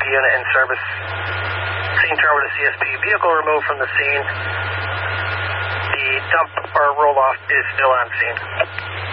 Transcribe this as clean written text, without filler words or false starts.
unit in service. Scene terminal to CSP. Vehicle removed from the scene. The dump or roll-off is still on scene.